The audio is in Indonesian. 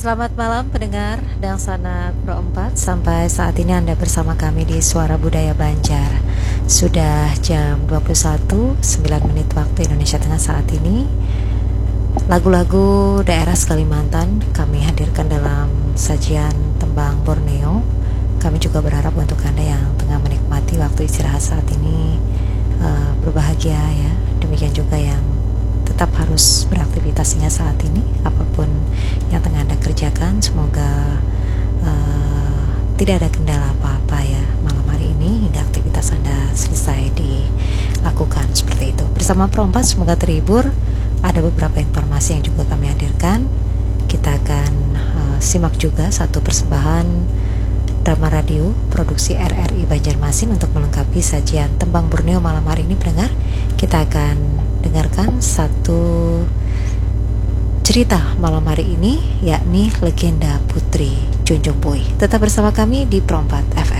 Selamat malam pendengar dan sanak Pro 4. Sampai saat ini Anda bersama kami di Suara Budaya Banjar. Sudah jam 21.09 waktu Indonesia Tengah saat ini. Lagu-lagu daerah Kalimantan kami hadirkan dalam sajian Tembang Borneo. Kami juga berharap untuk Anda yang tengah menikmati waktu istirahat saat ini berbahagia ya. Demikian juga yang tetap harus beraktivitasnya saat ini, apapun yang tengah Anda kerjakan, semoga tidak ada kendala apa-apa ya malam hari ini hingga aktivitas Anda selesai dilakukan seperti itu. Bersama Pro 4 semoga terhibur. Ada beberapa informasi yang juga kami hadirkan. Kita akan simak juga satu persembahan drama radio produksi RRI Banjarmasin untuk melengkapi sajian Tembang Borneo malam hari ini. Pendengar, kita akan dengarkan satu cerita malam hari ini, yakni Legenda Putri Junjung Pui. Tetap bersama kami di Pro 4 FM.